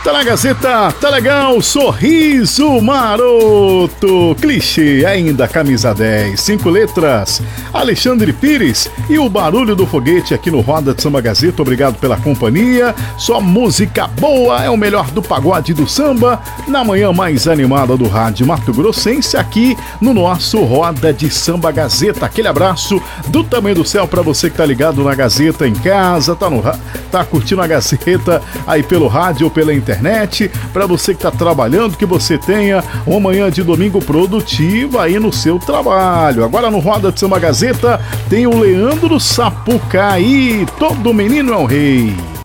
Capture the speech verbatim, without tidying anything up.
Tá na Gazeta, tá legal, sorriso maroto, clichê, ainda camisa dez, cinco letras, Alexandre Pires e o barulho do foguete aqui no Roda de Samba Gazeta. Obrigado pela companhia, só música boa, é o melhor do pagode do samba, na manhã mais animada do rádio Mato Grossense, aqui no nosso Roda de Samba Gazeta. Aquele abraço do tamanho do céu pra você que tá ligado na Gazeta em casa, tá, no, tá curtindo a Gazeta aí pelo rádio ou pela internet. Internet, para você que está trabalhando, que você tenha uma manhã de domingo produtiva aí no seu trabalho. Agora no Roda de Samba Gazeta tem o Leandro Sapucaí, todo menino é um rei.